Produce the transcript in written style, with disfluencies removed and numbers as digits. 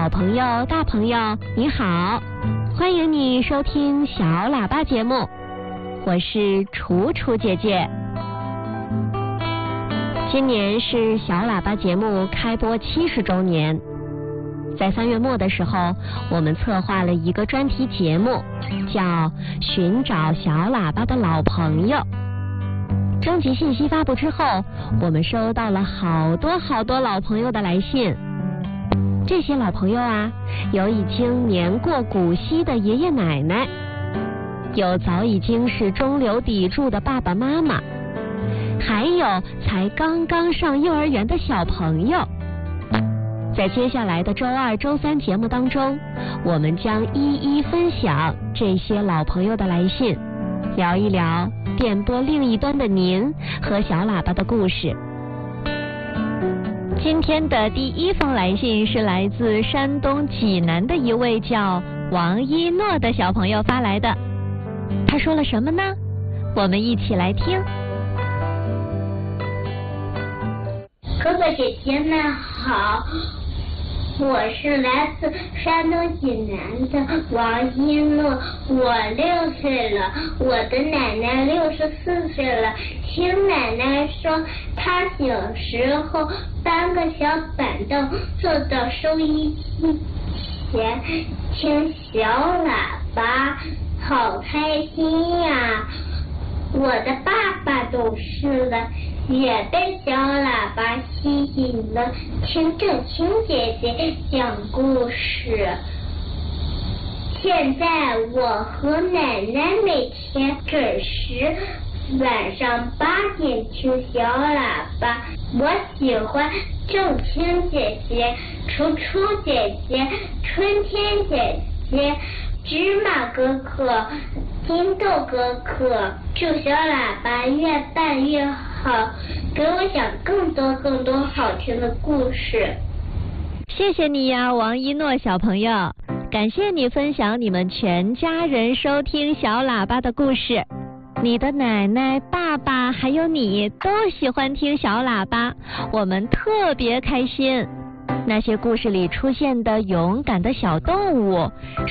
小朋友、大朋友，你好，欢迎你收听小喇叭节目，我是楚楚姐姐。今年是小喇叭节目开播70周年，在3月末的时候，我们策划了一个专题节目，叫《寻找小喇叭的老朋友》。征集信息发布之后，我们收到了好多老朋友的来信。这些老朋友啊，有已经年过古稀的爷爷奶奶，有早已经是中流砥柱的爸爸妈妈，还有才刚刚上幼儿园的小朋友。在接下来的周2、周3节目当中，我们将一一分享这些老朋友的来信，聊一聊电波另一端的您和小喇叭的故事。今天的第一封来信是来自山东济南的一位叫王一诺的小朋友发来的。他说了什么呢？我们一起来听。 哥哥姐姐们好，我是来自山东济南的王一诺，我6岁了，我的奶奶64岁了。听奶奶说，她小时候搬个小板凳坐到收音机前听小喇叭，好开心呀！我的爸爸懂事了，也被小喇叭吸引了，听正清姐姐讲故事。现在我和奶奶每天准时晚上8点听小喇叭。我喜欢正清姐姐、楚楚姐姐、春天姐姐、芝麻哥哥、金豆哥哥。祝小喇叭越办越好，给我讲更多好听的故事。 谢谢你呀，王一诺小朋友，感谢你分享你们全家人收听小喇叭的故事。你的奶奶、爸爸还有你都喜欢听小喇叭，我们特别开心。那些故事里出现的勇敢的小动物，